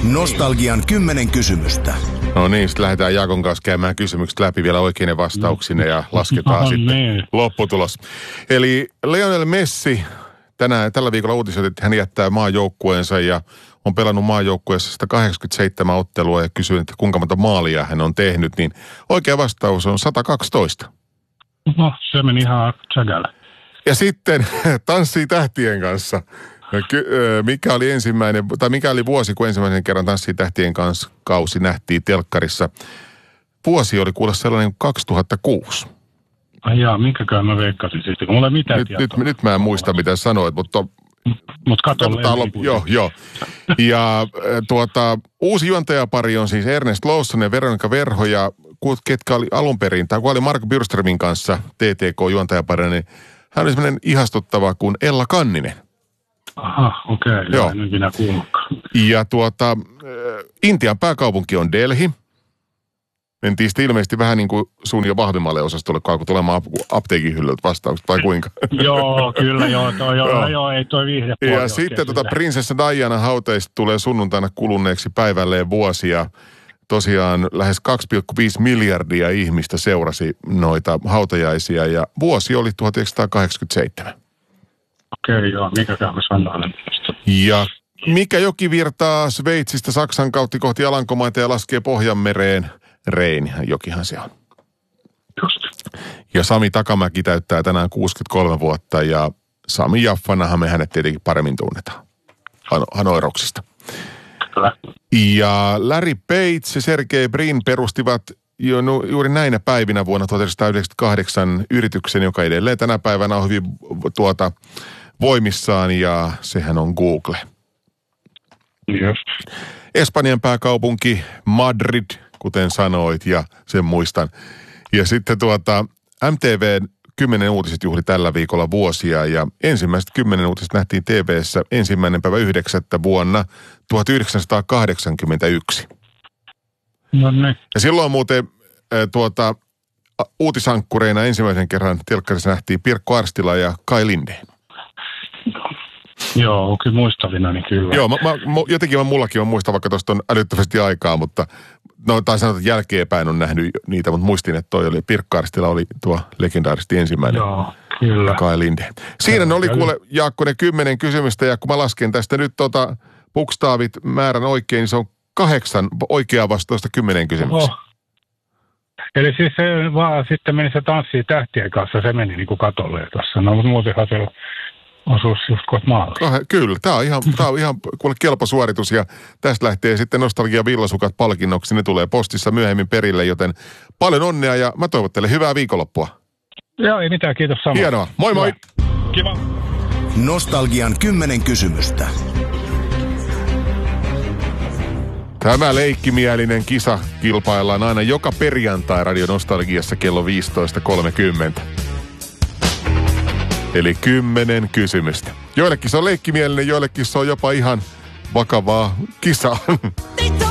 Nostalgian 10 kysymystä. No niin, sitten lähdetään Jaakon kanssa käymään kysymykset läpi vielä oikeine vastauksineen ja lasketaan sitten lopputulos. Eli Lionel Messi tällä viikolla uutisoitiin, että hän jättää maajoukkueensa ja on pelannut maajoukkueessa 187 ottelua ja kysyy, että kuinka monta maalia hän on tehnyt, niin oikea vastaus on 112. No, se meni ihan tsägällä. Ja sitten Tanssii tähtien kanssa. Mikä oli vuosi, kun ensimmäisen kerran Tanssii tähtien kanssa kausi nähtiin telkkarissa? Vuosi oli kuule sellainen 2006. Ai jaa, minkäkään mä veikkasin sitten, kun mulla ei mitään tietoa. Nyt mä en muista, mitä sanoit, mutta katsotaan Joo. Ja uusi juontajapari on siis Ernest Lawson ja Veronika Verho, ja ketkä oli alun perin, tai kun oli Marko Bjurströmin kanssa TTK-juontajapari, niin hän oli semmoinen ihastuttava kuin Ella Kanninen. Aha, okei. Joo. Nyt minä kuulunkaan. Ja Intian pääkaupunki on Delhi. Mentiin sitten ilmeisesti vähän niin kuin sun jo vahvimmalle osastolle, kun alkoi tulemaan apteekin hyllyltä vastaukset, vai kuinka? Joo, kyllä, ei toi viihde. Ja sitten prinsessa Diana hauteista tulee sunnuntaina kuluneeksi päivälleen vuosia. Tosiaan lähes 2,5 miljardia ihmistä seurasi noita hautajaisia, ja vuosi oli 1987. Okei, joo, mikäkään mä sanoin. Ja mikä joki virtaa Sveitsistä Saksan kautta kohti Alankomaita ja laskee Pohjanmereen? Reinihän jokihan se on. Just. Ja Sami Takamäki täyttää tänään 63 vuotta, ja Sami Jaffanahan me hänet tietenkin paremmin tunnetaan. Hanoiroksista. Kyllä. Ja Larry Page ja Sergey Brin perustivat juuri näinä päivinä vuonna 1998 yrityksen, joka edelleen tänä päivänä on hyvin voimissaan, ja sehän on Google. Just. Espanjan pääkaupunki Madrid, kuten sanoit, ja sen muistan. Ja sitten MTV:n 10 uutiset juhli tällä viikolla vuosia, ja ensimmäiset 10 uutiset nähtiin TV:ssä 1.9. vuonna 1981. No niin. Ja silloin muuten uutisankkureina ensimmäisen kerran telkkarissa nähtiin Pirkko Arstila ja Kai Lindén. Joo, kyllä muistavina, niin kyllä. Joo, jotenkin mullakin on muista, vaikka tuosta on älyttömästi aikaa, mutta tai sanotaan, että jälkeenpäin on nähnyt niitä, mutta muistin, että Pirkko Arstila oli tuo legendaarisesti ensimmäinen. Joo, kyllä. Kai Lindén. Siinä ne oli kuule, Jaakko, ne 10 kysymystä, ja kun mä lasken tästä nyt bukstaavit määrän oikein, niin se on 8 oikeaa vastausta 10 kysymyksiä. Eli siis se vaan sitten meni se Tanssii tähtien kanssa, se meni niin kuin katolle tuossa. No, mutta muutenhan se osuus just kohta maalle. Kyllä, tämä on ihan kuule kelpo suoritus, ja tästä lähtee sitten Nostalgia villasukat palkinnoksi. Ne tulee postissa myöhemmin perille, joten paljon onnea, ja mä toivottelen hyvää viikonloppua. Joo, ei mitään, kiitos samoin. Hienoa, moi moi! Kiva. Nostalgian 10 kysymystä. Tämä leikkimielinen kisa kilpaillaan aina joka perjantai Radio Nostalgiassa kello 15.30. Eli 10 kysymystä. Joillekin se on leikkimielinen, joillekin se on jopa ihan vakavaa kisaa.